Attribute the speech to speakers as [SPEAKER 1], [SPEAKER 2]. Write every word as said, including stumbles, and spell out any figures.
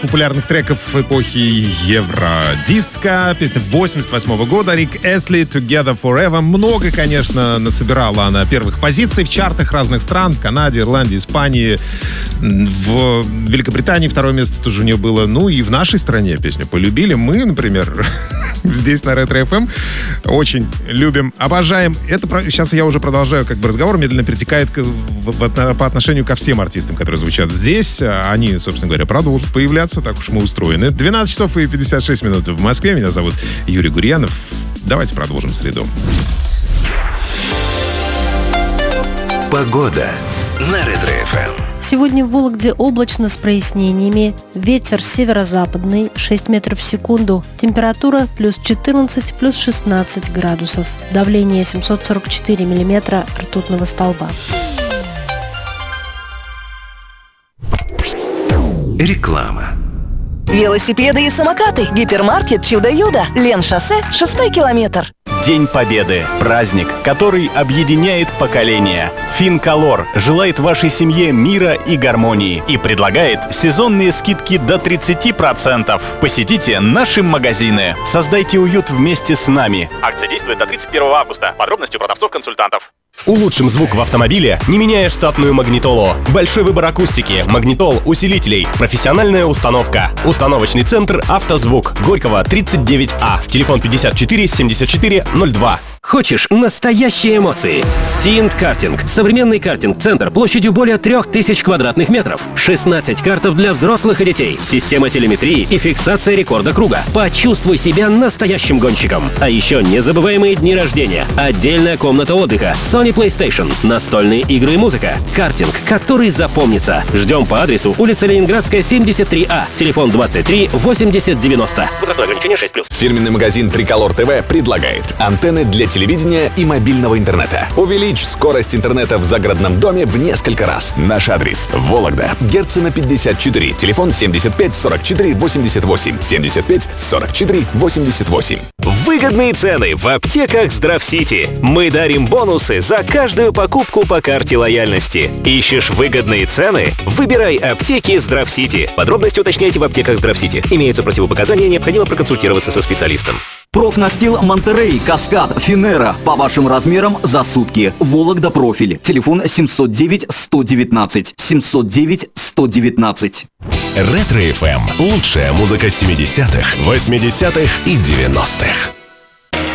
[SPEAKER 1] популярных треков эпохи евродиско. Песня восемьдесят восьмого года. Рик Эсли, Together Forever. Много, конечно, насобирала она первых позиций в чартах разных стран. В Канаде, Ирландии, Испании. В Великобритании второе место тоже у нее было. Ну и в нашей стране песню полюбили. Мы, например, здесь на Ретро эф эм очень любим, обожаем. Это сейчас я уже продолжаю, как бы разговор медленно перетекает по отношению ко всем артистам, которые звучат здесь. Они, собственно говоря, продолжат появляться. Так уж мы устроены. двенадцать часов и пятьдесят шесть минут в Москве. Меня зовут Юрий Гурьянов. Давайте продолжим среду.
[SPEAKER 2] Погода на Ретро эф эм.
[SPEAKER 3] Сегодня в Вологде облачно с прояснениями. Ветер северо-западный, шесть метров в секунду. Температура плюс четырнадцать, плюс шестнадцать градусов. Давление семьсот сорок четыре миллиметра ртутного столба.
[SPEAKER 2] Реклама.
[SPEAKER 4] Велосипеды и самокаты. Гипермаркет Чудо-Юдо. Лен-шоссе, шестой километр.
[SPEAKER 5] День Победы. Праздник, который объединяет поколения. Финколор желает вашей семье мира и гармонии и предлагает сезонные скидки до тридцати процентов. Посетите наши магазины. Создайте уют вместе с нами. Акция действует до тридцать первого августа. Подробности у продавцов-консультантов. Улучшим звук в автомобиле, не меняя штатную магнитолу. Большой выбор акустики, магнитол, усилителей, профессиональная установка. Установочный центр «Автозвук». Горького, тридцать девять А. Телефон пятьдесят четыре семьдесят четыре ноль два.
[SPEAKER 6] Хочешь настоящие эмоции? Стинт Картинг. Современный картинг-центр площадью более трех тысяч квадратных метров. шестнадцать картов для взрослых и детей. Система телеметрии и фиксация рекорда круга. Почувствуй себя настоящим гонщиком. А еще незабываемые дни рождения. Отдельная комната отдыха. Sony PlayStation. Настольные игры и музыка. Картинг, который запомнится. Ждем по адресу улица Ленинградская, семьдесят три А. Телефон двадцать три восемьдесят девяносто. Возрастное ограничение шесть плюс.
[SPEAKER 7] Фирменный магазин Триколор ТВ предлагает антенны для телевидения и мобильного интернета. Увеличь скорость интернета в загородном доме в несколько раз. Наш адрес: Вологда, Герцена пятьдесят четыре. Телефон семьдесят пять сорок четыре восемьдесят восемь. семьдесят пять сорок четыре восемьдесят восемь.
[SPEAKER 6] Выгодные цены в аптеках Здравсити. Мы дарим бонусы за каждую покупку по карте лояльности. Ищешь выгодные цены? Выбирай аптеки Здравсити. Подробности уточняйте в аптеках Здравсити. Имеются противопоказания, необходимо проконсультироваться со специалистом.
[SPEAKER 8] Профнастил Монтерей, Каскад, Финера. По вашим размерам за сутки. Вологда профиль. Телефон семьсот девять сто девятнадцать. семьсот девять сто девятнадцать.
[SPEAKER 2] Ретро эф эм. Лучшая музыка семидесятых, восьмидесятых и девяностых.